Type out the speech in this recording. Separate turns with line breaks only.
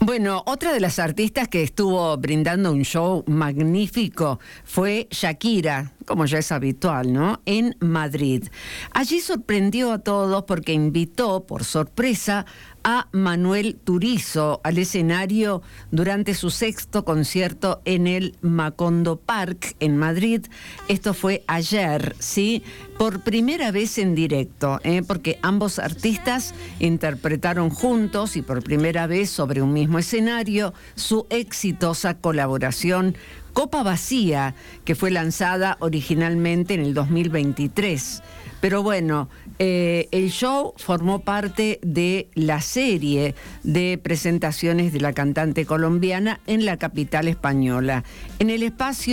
Bueno, otra de las artistas que estuvo brindando un show magnífico fue Shakira, como ya es habitual, ¿no?, en Madrid. Allí sorprendió a todos porque invitó, por sorpresa, a Manuel Turizo al escenario durante su sexto concierto en el Macondo Park, en Madrid. Esto fue ayer, ¿sí?, por primera vez en directo, porque ambos artistas interpretaron juntos y por primera vez sobre un mismo escenario su exitosa colaboración Copa Vacía, que fue lanzada originalmente en el 2023. Pero bueno, el show formó parte de la serie de presentaciones de la cantante colombiana en la capital española. En el espacio